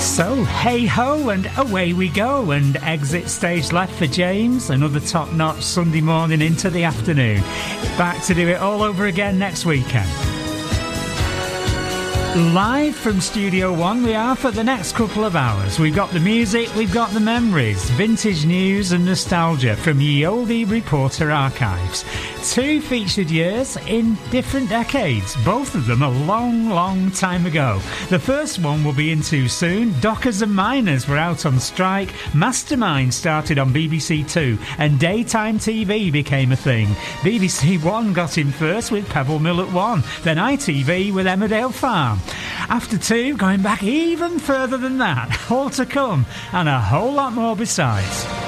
So, hey ho, and away we go, and exit stage left for James. Another top-notch Sunday morning into the afternoon. Back to do it all over again next weekend. Live from Studio One we are for the next couple of hours. We've got the music, we've got the memories, vintage news and nostalgia from Ye Olde Reporter archives. 2 featured years in different decades, both of them a long, long time ago. The first one will be in too soon. Dockers and miners were out on strike, Mastermind started on BBC Two, and daytime TV became a thing. BBC One got in first with Pebble Mill at 1, then ITV with Emmerdale Farm. After 2, going back even further than that, all to come, and a whole lot more besides.